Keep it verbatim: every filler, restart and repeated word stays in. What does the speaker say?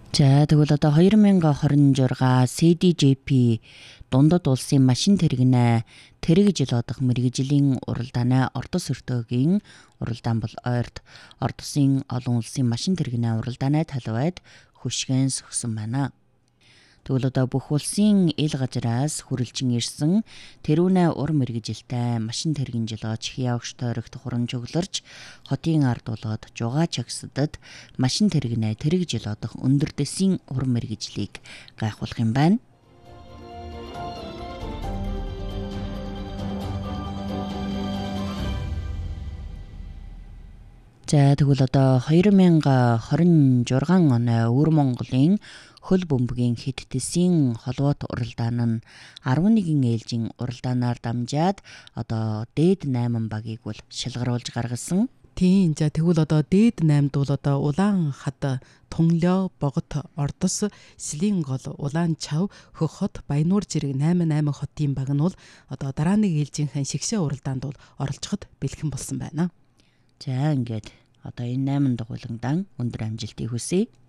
За тэгвэл одоо хоёр мянган хорин журга си ди жей пи дундад улсын машин тэрэгнээ тэрэг жил одох мэргэжлийн уралдааны Ордос өртөөгийн уралдаан бол ойрт Ордосын олон улсын машин тэрэгнээ уралдааны талбайд хөшгөн сөхсөн байна. Тэгвэл одоо бүх улсын ил газраас хүрэлжин ирсэн тэрүүнээ ур мэргэжилтэй машин тэрэгэн жилооч хяогч тойрогт хуран чөглөрч хотын ард болоод жугаа чагсадад машин тэрэгнээ тэрэг жил одох өндөр дэсийн ур мэргэжлийг гайхуулах юм байна. За тэгвэл одоо хоёр мянган хорин жургаан оны өвөр Монголын хөл бөмбөгийн хэд тэсийн холбоот уралдаан нь арван нэгэн ээлжийн уралдаанаар дамжаад одоо дээд найман багийг бол шалгаруулж гаргасан. Тийм. За тэгвэл одоо дээд наймд бол одоо Улаан хад, Тунлоо, Богот, Ордос, Сэлийн гол, Улаан чав, Хөх хот, Баянуур зэрэг найман найман хотын баг нь бол одоо дараа нэг ээлжийнхэн шигшээ уралдаанд бол оролцоход бэлхэн болсон байна. За ингээд одоо энэ найман дугуйландан өндөр амжилтыг хүсье.